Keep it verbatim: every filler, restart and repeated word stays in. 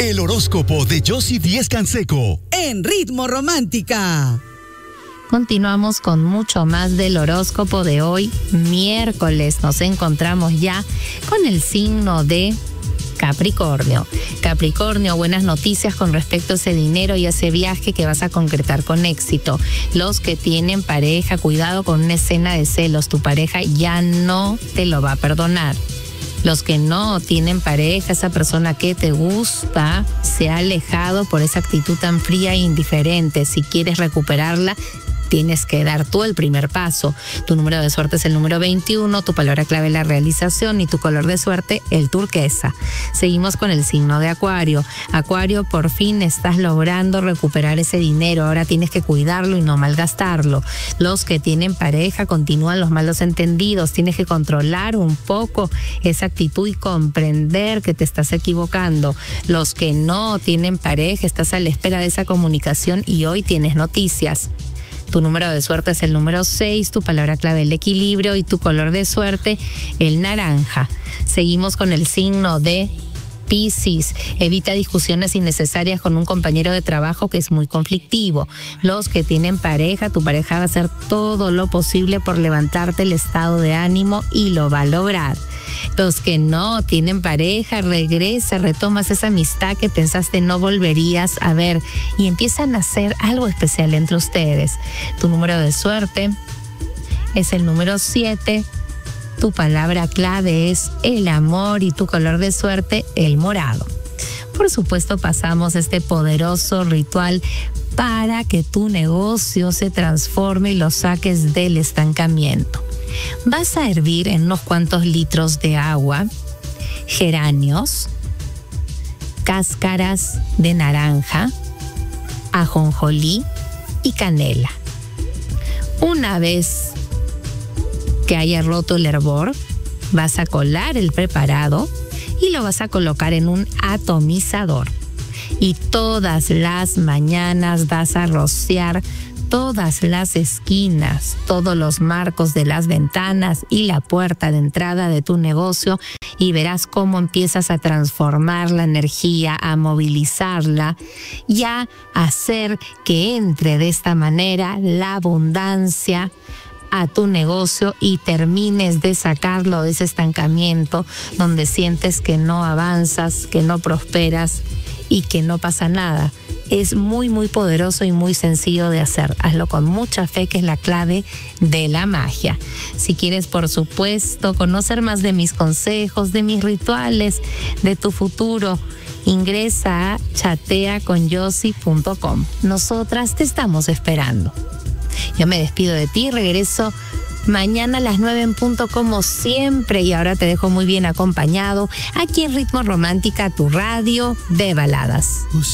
El horóscopo de Yossi Díez Canseco en Ritmo Romántica. Continuamos con mucho más del horóscopo de hoy, miércoles. Nos encontramos ya con el signo de Capricornio. Capricornio, buenas noticias con respecto a ese dinero y a ese viaje que vas a concretar con éxito. Los que tienen pareja, cuidado con una escena de celos. Tu pareja ya no te lo va a perdonar. Los que no tienen pareja, esa persona que te gusta se ha alejado por esa actitud tan fría e indiferente. Si quieres recuperarla, tienes que dar tú el primer paso. Tu número de suerte es el número veintiuno, tu palabra clave la realización y tu color de suerte el turquesa. Seguimos con el signo de Acuario. Acuario, por fin estás logrando recuperar ese dinero. Ahora tienes que cuidarlo y no malgastarlo. Los que tienen pareja, continúan los malos entendidos. Tienes que controlar un poco esa actitud y comprender que te estás equivocando. Los que no tienen pareja, estás a la espera de esa comunicación y hoy tienes noticias. Tu número de suerte es el número seis, tu palabra clave el equilibrio y tu color de suerte el naranja. Seguimos con el signo de Piscis. Evita discusiones innecesarias con un compañero de trabajo que es muy conflictivo. Los que tienen pareja, tu pareja va a hacer todo lo posible por levantarte el estado de ánimo y lo va a lograr. Los que no tienen pareja, regresa, retomas esa amistad que pensaste no volverías a ver y empiezan a hacer algo especial entre ustedes. Tu número de suerte es el número siete. Tu palabra clave es el amor y tu color de suerte el morado. Por supuesto, pasamos este poderoso ritual para que tu negocio se transforme y lo saques del estancamiento. Vas a hervir en unos cuantos litros de agua geranios, cáscaras de naranja, ajonjolí y canela. Una vez que haya roto el hervor, vas a colar el preparado y lo vas a colocar en un atomizador. Y todas las mañanas vas a rociar todas las esquinas, todos los marcos de las ventanas y la puerta de entrada de tu negocio y verás cómo empiezas a transformar la energía, a movilizarla y a hacer que entre de esta manera la abundancia a tu negocio y termines de sacarlo de ese estancamiento donde sientes que no avanzas, que no prosperas y que no pasa nada. Es muy, muy poderoso y muy sencillo de hacer. Hazlo con mucha fe, que es la clave de la magia. Si quieres, por supuesto, conocer más de mis consejos, de mis rituales, de tu futuro, ingresa a chatea con yossi punto com. Nosotras te estamos esperando. Yo me despido de ti, regreso mañana a las nueve en punto como siempre y ahora te dejo muy bien acompañado aquí en Ritmo Romántica, tu radio de baladas.